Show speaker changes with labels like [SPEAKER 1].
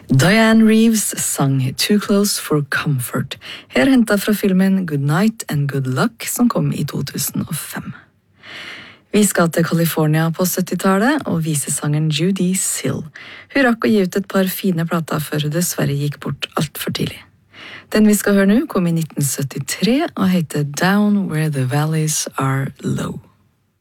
[SPEAKER 1] Diane Reeves sang Too Close for Comfort, her hentet fra filmen Good Night and Good Luck, som kom i 2005. Vi skal til California på 70-tallet og vise sangen Judy Sill. Hun rakk å gi ut et par fine plater før hun dessverre gikk bort alt for tidlig. Den vi skal høre nå kom i 1973 og heter Down Where the Valleys Are Low.